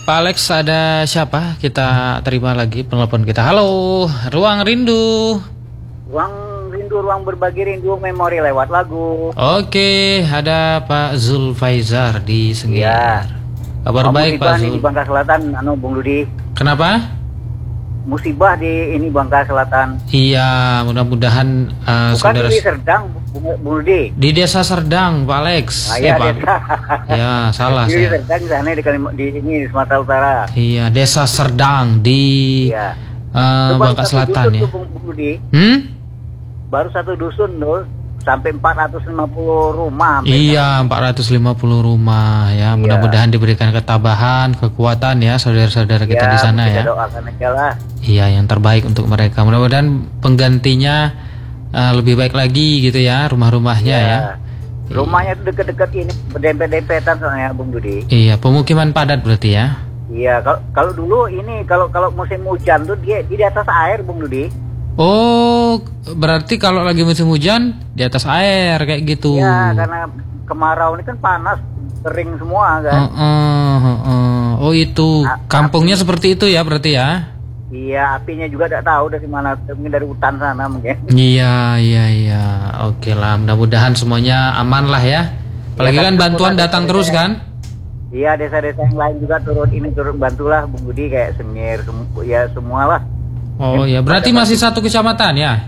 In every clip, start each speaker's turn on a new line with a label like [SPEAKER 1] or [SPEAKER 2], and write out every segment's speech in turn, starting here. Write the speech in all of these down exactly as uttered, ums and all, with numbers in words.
[SPEAKER 1] Pak Alex, ada siapa? Kita terima lagi penelpon kita. Halo, Ruang Rindu.
[SPEAKER 2] Ruang Rindu, ruang berbagi rindu, memori lewat lagu.
[SPEAKER 1] Oke, ada Pak Zulfaizar di Sengir.
[SPEAKER 2] Ya.
[SPEAKER 1] Kabar
[SPEAKER 2] Oh,
[SPEAKER 1] baik Pak
[SPEAKER 2] Zul. Di Bangka Selatan, anu Bung Ludi.
[SPEAKER 1] Kenapa?
[SPEAKER 2] Musibah di ini Bangka Selatan.
[SPEAKER 1] Iya, mudah-mudahan uh,
[SPEAKER 2] Bukan
[SPEAKER 1] saudara
[SPEAKER 2] di Serdang, Bung Ludi.
[SPEAKER 1] di Desa Serdang, Pak Alex.
[SPEAKER 2] Nah,
[SPEAKER 1] eh,
[SPEAKER 2] ya,
[SPEAKER 1] Pak.
[SPEAKER 2] desa.
[SPEAKER 1] Ya, salah
[SPEAKER 2] Di
[SPEAKER 1] saya.
[SPEAKER 2] Serdang di sana di, Kalim- di sini di Sumatera Utara.
[SPEAKER 1] Iya, Desa Serdang di
[SPEAKER 2] Iya.
[SPEAKER 1] uh,
[SPEAKER 2] Itu baru
[SPEAKER 1] Bangka
[SPEAKER 2] satu
[SPEAKER 1] Selatan
[SPEAKER 2] dusun
[SPEAKER 1] ya.
[SPEAKER 2] tuh, Bung, Bung Ludi.
[SPEAKER 1] Hmm?
[SPEAKER 2] Baru satu dusun tuh sampai empat ratus lima puluh rumah. hampir.
[SPEAKER 1] Iya, empat ratus lima puluh rumah ya. Mudah-mudahan diberikan ketabahan, kekuatan ya saudara-saudara kita
[SPEAKER 2] Ya,
[SPEAKER 1] di sana
[SPEAKER 2] kita
[SPEAKER 1] ya.
[SPEAKER 2] doakan aja lah.
[SPEAKER 1] Iya, yang terbaik untuk mereka. Mudah-mudahan penggantinya uh, lebih baik lagi gitu ya, rumah-rumahnya ya.
[SPEAKER 2] Rumahnya tuh deket-deket ini, berdempet-dempetan soalnya Bung Budi.
[SPEAKER 1] Iya, pemukiman padat berarti ya.
[SPEAKER 2] Iya, kalau kalau dulu ini kalau kalau musim hujan tuh dia di atas air Bung Budi.
[SPEAKER 1] Oh, berarti kalau lagi musim hujan di atas air kayak gitu.
[SPEAKER 2] Iya, karena kemarau ini kan panas, kering semua kan.
[SPEAKER 1] Uh, uh, uh, uh. Oh itu,
[SPEAKER 2] A-
[SPEAKER 1] kampungnya seperti itu ya berarti ya.
[SPEAKER 2] Iya, apinya juga tidak tahu dari mana, mungkin dari hutan sana mungkin.
[SPEAKER 1] Iya, iya, iya. Oke lah, mudah-mudahan semuanya aman lah ya. Apalagi
[SPEAKER 2] Ya,
[SPEAKER 1] kan
[SPEAKER 2] tapi
[SPEAKER 1] bantuan
[SPEAKER 2] desa-desa
[SPEAKER 1] datang terus
[SPEAKER 2] yang-
[SPEAKER 1] kan?
[SPEAKER 2] Iya, desa-desa yang lain juga turun ini turun bantulah Bung Budi kayak Sengir, semu- ya semualah.
[SPEAKER 1] Oh ya, berarti masih satu kecamatan ya?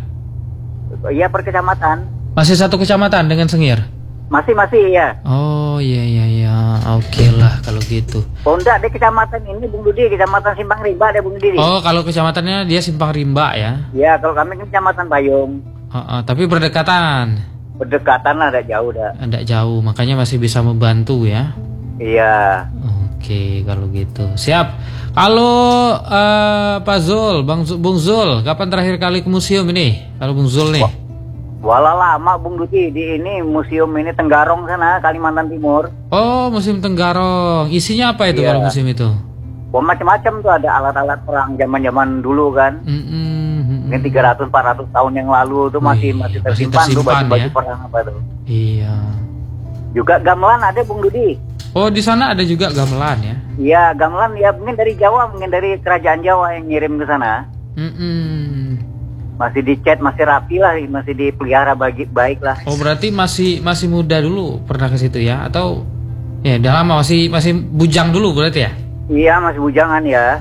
[SPEAKER 2] Iya, per kecamatan.
[SPEAKER 1] Masih satu kecamatan dengan Sengir?
[SPEAKER 2] Masih masih ya.
[SPEAKER 1] Oh iya, iya, iya. Oke lah kalau gitu.
[SPEAKER 2] Pondak di kecamatan ini Bung Budi, kecamatan Simpang Rimba deh Bung Budi.
[SPEAKER 1] Oh, kalau kecamatannya dia Simpang Rimba ya?
[SPEAKER 2] Iya, kalau kami kan kecamatan Bayung.
[SPEAKER 1] Uh, uh, tapi berdekatan?
[SPEAKER 2] Berdekatan lah, tidak jauh dah.
[SPEAKER 1] Tidak jauh, makanya masih bisa membantu ya?
[SPEAKER 2] Iya.
[SPEAKER 1] Oke, kalau gitu. Siap. Kalau uh, Pak Zul, Bang Zul, Bung Zul, kapan terakhir kali ke museum ini? Kalau Bung Zul nih.
[SPEAKER 2] Wah, Walah lama Bung Duti di ini museum ini Tenggarong sana Kalimantan Timur.
[SPEAKER 1] Oh, museum Tenggarong. Isinya apa itu
[SPEAKER 2] Iya.
[SPEAKER 1] kalau museum itu?
[SPEAKER 2] Wah, macam-macam tuh, ada alat-alat perang zaman-zaman dulu kan.
[SPEAKER 1] Mm-mm.
[SPEAKER 2] Mungkin tiga ratus empat ratus tahun yang lalu tuh masih
[SPEAKER 1] Wih,
[SPEAKER 2] masih
[SPEAKER 1] masih
[SPEAKER 2] tersimpan tuh
[SPEAKER 1] tersimpan
[SPEAKER 2] baju-baju
[SPEAKER 1] ya.
[SPEAKER 2] perang apa tuh.
[SPEAKER 1] Iya.
[SPEAKER 2] Juga gamelan ada Bung Dudi.
[SPEAKER 1] Oh, di sana ada juga gamelan ya?
[SPEAKER 2] Iya, gamelan ya mungkin dari Jawa, mungkin dari kerajaan Jawa yang ngirim ke sana.
[SPEAKER 1] Mm-mm.
[SPEAKER 2] Masih dicat, masih rapi lah, masih dipelihara bagi baik lah.
[SPEAKER 1] Oh, berarti masih masih muda dulu pernah ke situ ya? Atau ya udah lama, masih masih bujang dulu berarti ya?
[SPEAKER 2] Iya, masih bujangan ya.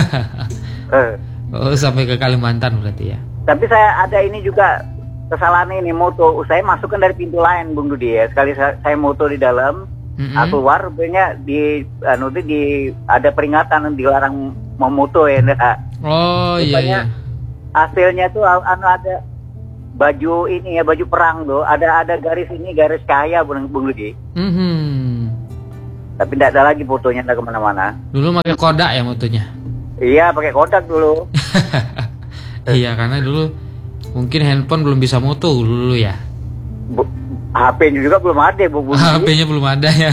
[SPEAKER 2] Eh.
[SPEAKER 1] Oh, sampai ke Kalimantan berarti ya?
[SPEAKER 2] Tapi saya ada ini juga kesalahan ini moto. Saya masukkan dari pintu lain Bung Dudi ya. Sekali saya, saya moto di dalam,
[SPEAKER 1] Mm-mm.
[SPEAKER 2] aku keluar rupanya di anu itu di ada peringatan dilarang memoto ya. Nah,
[SPEAKER 1] Oh iya iya.
[SPEAKER 2] hasilnya tuh anu ada baju ini ya, baju perang tuh. Ada ada garis ini, garis cahaya Bung Bung Dudi.
[SPEAKER 1] Mhm.
[SPEAKER 2] Tapi tidak ada lagi fotonya, tidak kemana-mana.
[SPEAKER 1] Dulu pakai kodak ya motonya.
[SPEAKER 2] Iya, pakai kodak dulu.
[SPEAKER 1] Iya, karena dulu mungkin handphone belum bisa moto dulu ya.
[SPEAKER 2] Bu- H P-nya juga belum ada Bung Bung Dudi.
[SPEAKER 1] H P-nya belum ada ya.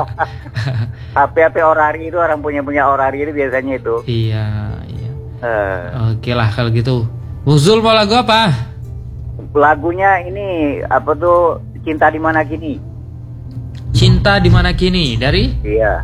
[SPEAKER 2] H P H P orari itu orang punya punya orari itu biasanya itu.
[SPEAKER 1] Iya, iya.
[SPEAKER 2] Eh,
[SPEAKER 1] Oke lah kalau gitu. Bung Zul mau lagu apa?
[SPEAKER 2] lagunya ini apa tuh, Cinta di Mana Kini.
[SPEAKER 1] Cinta di Mana Kini dari
[SPEAKER 2] Iya.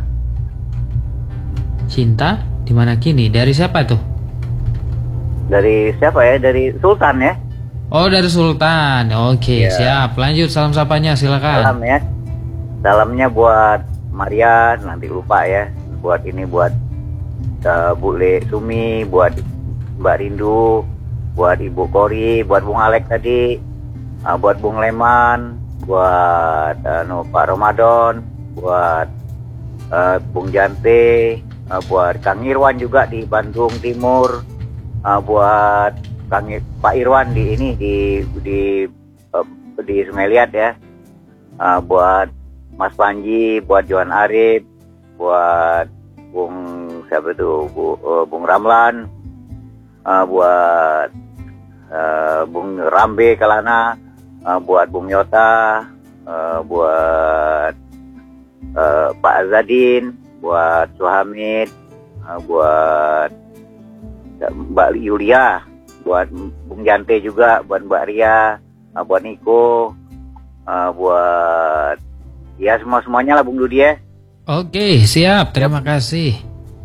[SPEAKER 1] Cinta di Mana Kini dari siapa tuh?
[SPEAKER 2] Dari siapa ya? Dari Sultan ya.
[SPEAKER 1] Oh, dari Sultan. Oke,
[SPEAKER 2] Iya.
[SPEAKER 1] siap. Lanjut salam sapanya silakan.
[SPEAKER 2] Salam ya. Salamnya buat Marian, nanti lupa ya. Buat ini buat uh, Bu Le Sumi, buat Mbak Rindu, buat Ibu Kori, buat Bung Alek tadi, uh, buat Bung Leman, buat uh, no, Pak Ramadan, buat uh, Bung Jante, uh, buat Kang Irwan juga di Bandung Timur, uh, buat Kang I- Pak Irwan di ini di di uh, di Sungai Liat ya, uh, buat Mas Panji, buat Johan Arif, buat Bung siapa tuh Bu, uh, Bung Ramlan, uh, buat uh, Bung Rambe Kalana, uh, buat Bung Yota, uh, buat uh, Pak Azadin, buat Suhamid, uh, buat Mbak Yulia, buat Bung Jante juga, buat Mbak Ria, uh, buat Niko, uh, buat ya semua semuanya lah Bung Dudi ya.
[SPEAKER 1] Oke, siap. Terima kasih.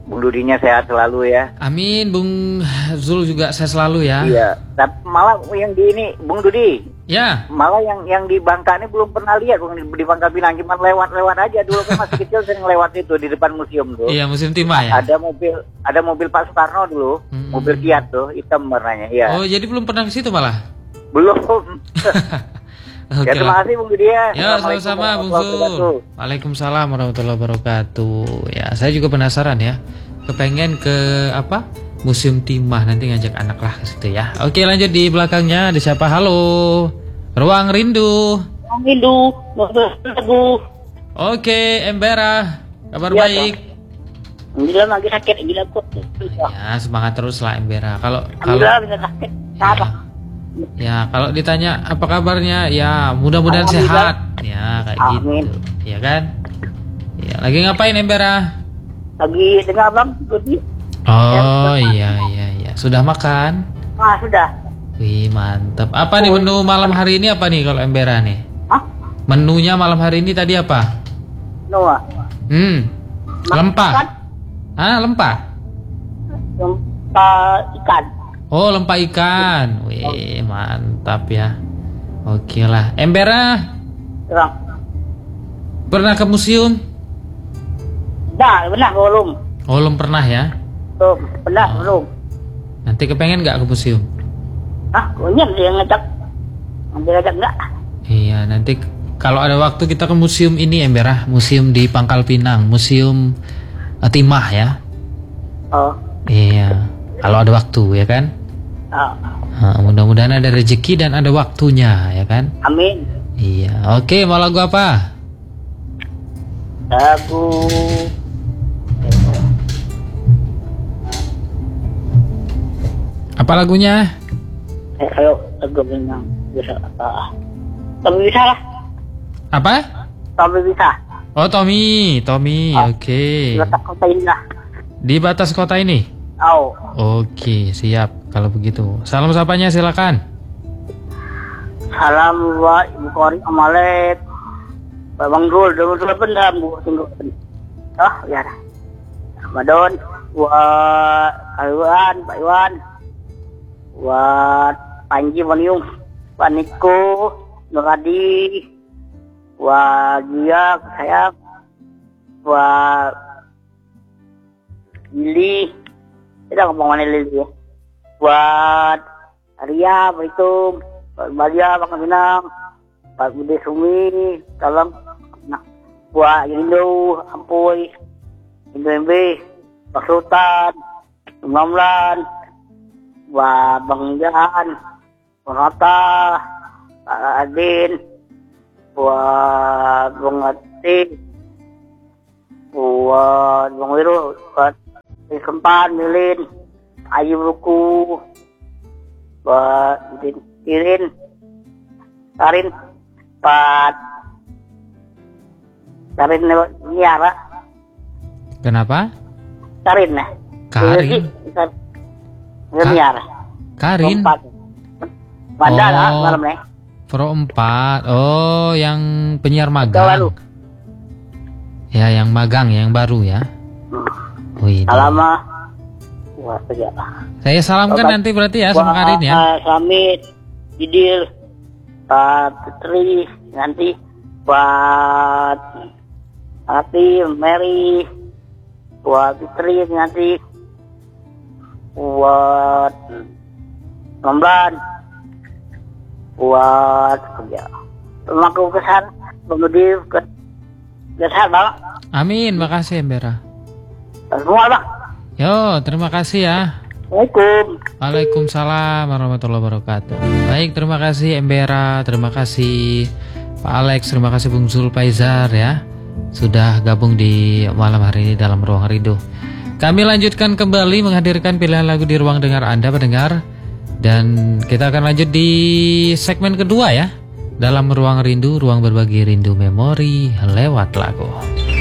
[SPEAKER 2] Bung Dudinya sehat selalu ya.
[SPEAKER 1] Amin, Bung Zul juga saya selalu ya.
[SPEAKER 2] Iya, tapi malah yang di ini Bung Dudi,
[SPEAKER 1] Ya.
[SPEAKER 2] malah yang yang di Bangka ini belum pernah lihat Bung, di, di Bangka Pinang, cuma lewat-lewat aja. Dulu kan masih kecil sering lewat itu di depan museum tuh.
[SPEAKER 1] Iya, musim timah ya.
[SPEAKER 2] Ada mobil, ada mobil Pak Soekarno dulu,
[SPEAKER 1] Hmm.
[SPEAKER 2] mobil Fiat tuh, hitam warnanya. Iya.
[SPEAKER 1] Oh, jadi belum pernah ke situ malah.
[SPEAKER 2] Belum.
[SPEAKER 1] Oke
[SPEAKER 2] Ya terima
[SPEAKER 1] lah.
[SPEAKER 2] kasih Bung Dudi ya.
[SPEAKER 1] Ya,
[SPEAKER 2] Assalamualaikum
[SPEAKER 1] sama-sama Bung
[SPEAKER 2] warahmatullahi
[SPEAKER 1] Zul.
[SPEAKER 2] wabarakatuh.
[SPEAKER 1] Waalaikumsalam warahmatullahi wabarakatuh. Ya, saya juga penasaran ya. Kepengen ke apa? Museum Timah, nanti ngajak anak lah ke situ ya. Oke, lanjut di belakangnya ada siapa? Halo. Ruang Rindu.
[SPEAKER 3] Rindu, lagu.
[SPEAKER 1] Oke, Embera. Kabar
[SPEAKER 3] Iya,
[SPEAKER 1] baik.
[SPEAKER 3] Alhamdulillah lagi sakit, gila kok.
[SPEAKER 1] Ya, semangat terus lah Embera. Kalau kalau
[SPEAKER 3] Alhamdulillah bisa sakit. Apa?
[SPEAKER 1] ya, kalau ditanya apa kabarnya, ya mudah-mudahan
[SPEAKER 3] Alhamdulillah.
[SPEAKER 1] sehat. Ya, kayak
[SPEAKER 3] Amin.
[SPEAKER 1] gitu. Ya kan? Ya, lagi ngapain Embera?
[SPEAKER 3] Lagi dengar bang, Dudi.
[SPEAKER 1] Oh iya iya iya. Sudah makan?
[SPEAKER 3] Ah sudah.
[SPEAKER 1] Wih, mantap. Apa nih menu malam hari ini apa nih kalau Embera nih?
[SPEAKER 3] Hah?
[SPEAKER 1] Menunya malam hari ini tadi apa?
[SPEAKER 3] Noah.
[SPEAKER 1] Hmm. Lempah. Ah, lempah.
[SPEAKER 3] Lempah ikan.
[SPEAKER 1] Oh, lempah ikan. Wih, mantap ya. Oke lah. Embera
[SPEAKER 3] Terang.
[SPEAKER 1] pernah ke museum?
[SPEAKER 3] Dah, benar belum?
[SPEAKER 1] Oh, belum pernah ya.
[SPEAKER 3] Belum, benar
[SPEAKER 1] Oh.
[SPEAKER 3] belum.
[SPEAKER 1] Nanti kepengen nggak ke museum?
[SPEAKER 3] Hah, konyol dia ngajak. Dia ngajak enggak?
[SPEAKER 1] Iya, nanti k- kalau ada waktu kita ke museum ini Embera, museum di Pangkal Pinang, museum eh, Timah ya.
[SPEAKER 3] Oh.
[SPEAKER 1] Iya, kalau ada waktu ya kan.
[SPEAKER 3] Ah.
[SPEAKER 1] Nah, mudah-mudahan ada rezeki dan ada waktunya ya kan.
[SPEAKER 3] Amin.
[SPEAKER 1] Iya, oke, mau lagu apa?
[SPEAKER 3] Lagu
[SPEAKER 1] Apa lagunya?
[SPEAKER 3] eh, ayo lagu Minang bisa apa? Tapi bisa lah.
[SPEAKER 1] Apa?
[SPEAKER 3] Tapi bisa.
[SPEAKER 1] Oh, Tommy, Tommy,
[SPEAKER 3] Ah.
[SPEAKER 1] oke.
[SPEAKER 3] Letak kota ini lah.
[SPEAKER 1] Di batas kota ini.
[SPEAKER 3] Oh.
[SPEAKER 1] Oke, siap. Kalau begitu, salam sapanya silakan.
[SPEAKER 3] Salam buat Ibu Kori Amalek. Pak Bang Dul, dulu dulu benda Bu tunggu. Oh, ya dah. Ramadan buat Iwan, Pak Iwan. Buat Panji Banium, Pak Niko, Nur Adi. Buat Gia, saya. Buat Lili. Tidak ngomong mana Lili ya. Buat Ria, Beritum. Pak Maria, Pak Minang, Pak Bude Sumi, tolong nah, buat Indo, Ampuy, Indo M B, Pak Sultan, Mamlan, buat Bang Jahan, Bang Hatta, Pak Adin, buat Bang Ati, buat Bang Wiru, buat Kempan, Milin, Ayu Ruku, buat Irin, Karin, Pak Karin Niara,
[SPEAKER 1] Kenapa?
[SPEAKER 3] Karin nah,
[SPEAKER 1] Karin?
[SPEAKER 3] Niara,
[SPEAKER 1] Karin?
[SPEAKER 3] Pada
[SPEAKER 1] Oh.
[SPEAKER 3] lah malam nih.
[SPEAKER 1] Pro empat. Oh, yang penyiar
[SPEAKER 3] Baru.
[SPEAKER 1] magang. Ya, yang magang, yang baru ya. Wih.
[SPEAKER 3] Alama, wah saja.
[SPEAKER 1] Saya salamkan
[SPEAKER 3] Bapak-
[SPEAKER 1] nanti berarti ya sama Karin ya.
[SPEAKER 3] Pak Samit, Didil, Pak Putri, nanti buat Ati, Mary, buat Putri nanti, buat Lamban, buat kerja. Pemaku kesan, pengemudi ke kesan bang,
[SPEAKER 1] Amin, makasih Embera.
[SPEAKER 3] semua bang.
[SPEAKER 1] Yo, terima kasih ya.
[SPEAKER 3] Assalamualaikum.
[SPEAKER 1] Waalaikumsalam warahmatullahi wabarakatuh. Baik, terima kasih Embera, terima kasih Pak Alex, terima kasih Bung Zulfaizar ya. Sudah gabung di malam hari ini dalam Ruang Rindu. Kami lanjutkan kembali menghadirkan pilihan lagu di ruang dengar Anda pendengar. Dan kita akan lanjut di segmen kedua ya. Dalam Ruang Rindu, ruang berbagi rindu memori lewat lagu.